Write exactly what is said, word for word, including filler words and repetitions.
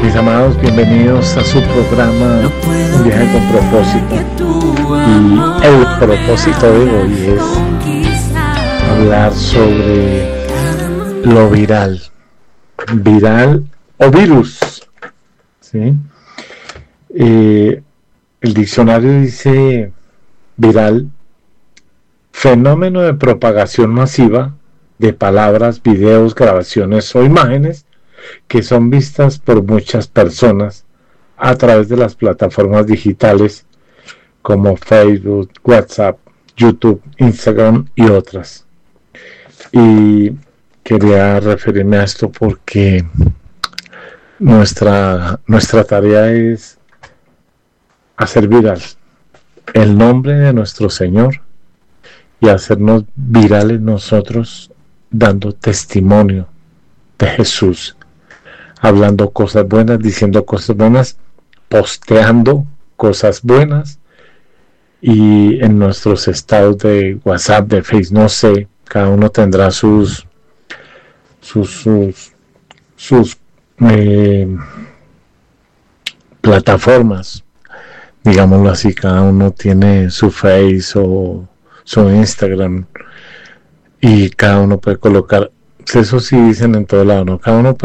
Mis amados, bienvenidos a su programa Un Viaje con Propósito. Y el propósito de hoy es hablar sobre lo viral, viral o virus, ¿sí? Eh, el diccionario dice viral, fenómeno de propagación masiva de palabras, videos, grabaciones o imágenes que son vistas por muchas personas a través de las plataformas digitales como Facebook, WhatsApp, YouTube, Instagram y otras. Y quería referirme a esto porque nuestra, nuestra tarea es hacer viral el nombre de nuestro Señor y hacernos virales nosotros dando testimonio de Jesús, hablando cosas buenas, diciendo cosas buenas, posteando cosas buenas y en nuestros estados de WhatsApp, de Facebook, no sé, cada uno tendrá sus sus sus, sus eh, plataformas, digámoslo así, cada uno tiene su Face o su Instagram y cada uno puede colocar, eso sí dicen en todo lado, ¿no? Cada uno puede